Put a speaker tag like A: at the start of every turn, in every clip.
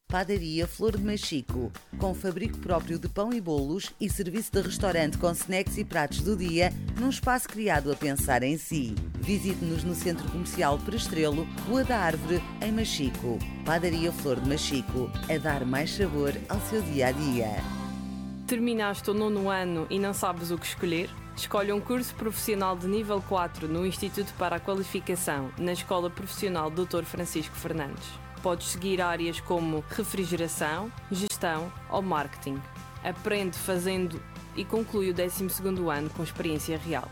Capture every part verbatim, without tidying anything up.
A: Padaria Flor de Machico, com fabrico próprio de pão e bolos e serviço de restaurante com snacks e pratos do dia, num espaço criado a pensar em si. Visite-nos no Centro Comercial Prestrelo, Rua da Árvore, em Machico. Padaria Flor de Machico, a dar mais sabor ao seu dia-a-dia.
B: Terminaste o nono ano e não sabes o que escolher? Escolhe um curso profissional de nível quatro no Instituto para a Qualificação, na Escola Profissional doutor Francisco Fernandes. Podes seguir áreas como refrigeração, gestão ou marketing. Aprende fazendo e conclui o décimo segundo ano com experiência real.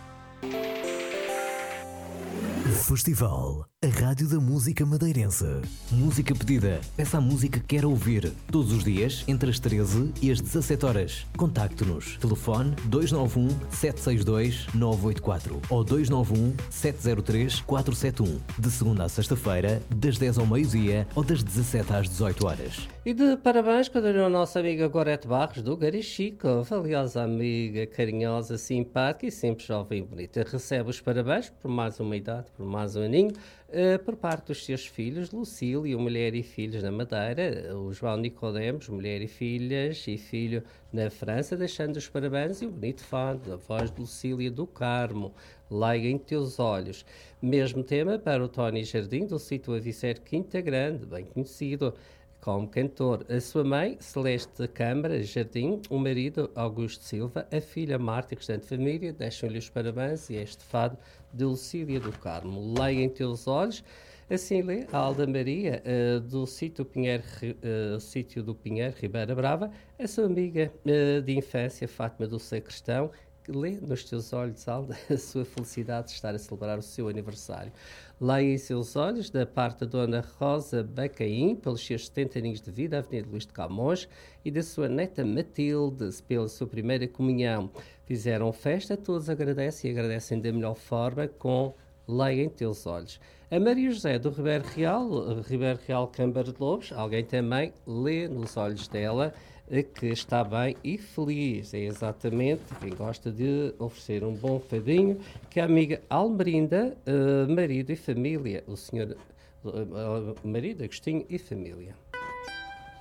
C: Festival, a Rádio da Música Madeirense. Música pedida. Peça a música que quer ouvir. Todos os dias, entre as treze e as dezassete horas. Contacte-nos. Telefone dois nove um, sete seis dois, nove oito quatro ou dois nove um, sete zero três, quatro sete um. De segunda a sexta-feira, das dez ao meio-dia ou das dezassete às dezoito horas.
D: E de parabéns para a nossa amiga Gorete Barros, do Garichico. Valiosa amiga, carinhosa, simpática e sempre jovem e bonita. Recebe os parabéns por mais uma idade, por mais um aninho, uh, por parte dos seus filhos, Lucílio, mulher e filhos na Madeira, o João Nicodemos, mulher e filhas e filho na França, deixando os parabéns e o bonito fado, a voz de Lucília do Carmo, Leiga em teus olhos. Mesmo tema para o Tony Jardim, do sítio Avicer Quinta Grande, bem conhecido como cantor. A sua mãe, Celeste Câmara Jardim, o marido, Augusto Silva, a filha Marta e a restante família, deixam-lhe os parabéns e este fado de Lucília do Carmo. Leia em teus olhos, assim lê a Alda Maria, uh, do sítio, Pinheiro, uh, sítio do Pinheiro, Ribeira Brava, a sua amiga uh, de infância, Fátima do Sacristão, que lê nos teus olhos, Alda, a sua felicidade de estar a celebrar o seu aniversário. Leia em seus olhos, da parte da Dona Rosa Bacaim, pelos seus setenta aninhos de vida, Avenida Luís de Camões, e da sua neta Matilde, pela sua primeira comunhão. Fizeram festa, todos agradecem e agradecem da melhor forma, com Leia em teus olhos. A Maria José do Ribeiro Real, Ribeiro Real Câmara de Lobos, alguém também lê nos olhos dela que está bem e feliz. É exatamente quem gosta de oferecer um bom fadinho, que é a amiga Almerinda, uh, marido e família, o senhor uh, uh, marido, Agostinho e família.